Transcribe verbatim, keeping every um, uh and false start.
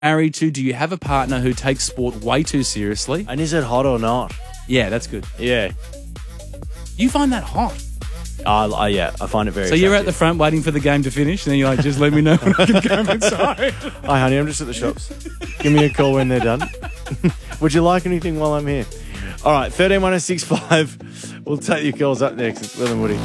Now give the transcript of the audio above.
married to? Do you have a partner who takes sport way too seriously? And is it hot or not? Yeah, that's good. Yeah. You find that hot. Uh, uh, yeah, I find it very So you're at attractive. the front waiting for the game to finish, and then you're like, just let me know when I can come inside. Hi, honey, I'm just at the shops. Give me a call when they're done. Would you like anything while I'm here? All right, thirteen one oh six five. We'll take your calls up next. It's Will and Woody.